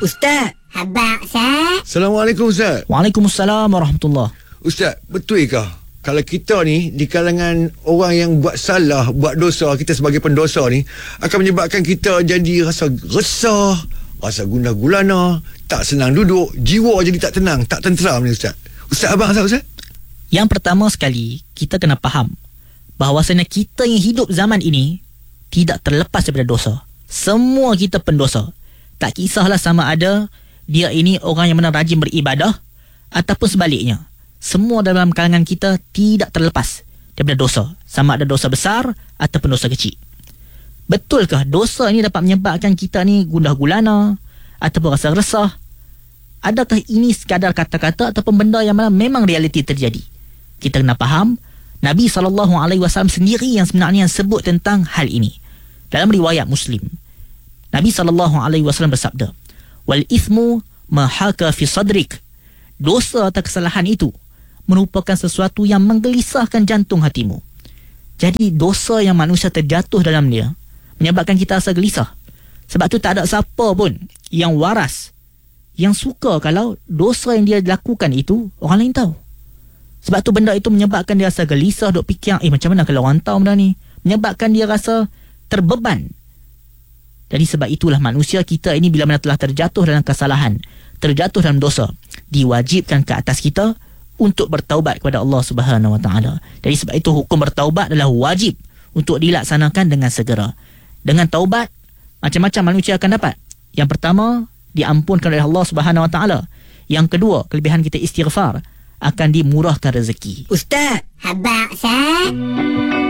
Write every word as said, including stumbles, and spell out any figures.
Ustaz. Habaq, Ustaz. Assalamualaikum Ustaz. Waalaikumsalam warahmatullahi. Ustaz, betulkah kalau kita ni di kalangan orang yang buat salah, buat dosa, kita sebagai pendosa ni akan menyebabkan kita jadi rasa resah, rasa gundah gulana, tak senang duduk, jiwa jadi tak tenang, tak tenteram ni Ustaz. Ustaz abang rasa Ustaz? Yang pertama sekali, kita kena faham bahawasanya kita yang hidup zaman ini tidak terlepas daripada dosa. Semua kita pendosa. Tak kisahlah sama ada dia ini orang yang mana rajin beribadah ataupun sebaliknya. Semua dalam kalangan kita tidak terlepas daripada dosa, sama ada dosa besar ataupun dosa kecil. Betulkah dosa ini dapat menyebabkan kita ni gundah gulana ataupun rasa resah? Adakah ini sekadar kata-kata ataupun benda yang mana memang realiti terjadi? Kita kena faham, Nabi sallallahu alaihi wasallam sendiri yang sebenarnya sebut tentang hal ini. Dalam riwayat Muslim, Nabi sallallahu alaihi wasallam bersabda, "Wal ithmu ma haka fi sadrik." Dosa atau kesalahan itu merupakan sesuatu yang menggelisahkan jantung hatimu. Jadi dosa yang manusia terjatuh dalam dia menyebabkan kita rasa gelisah. Sebab tu tak ada siapa pun yang waras yang suka kalau dosa yang dia lakukan itu orang lain tahu. Sebab tu benda itu menyebabkan dia rasa gelisah, duk fikir, eh macam mana kalau orang tahu benda ni? Menyebabkan dia rasa terbeban. Jadi sebab itulah manusia kita ini bila mana telah terjatuh dalam kesalahan, terjatuh dalam dosa, diwajibkan ke atas kita untuk bertaubat kepada Allah Subhanahu Wa Taala. Jadi sebab itu hukum bertaubat adalah wajib untuk dilaksanakan dengan segera. Dengan taubat, macam-macam manusia akan dapat. Yang pertama, diampunkan oleh Allah Subhanahu Wa Taala. Yang kedua, kelebihan kita istighfar, akan dimurahkan rezeki. Ustaz. Habaq, Ustaz.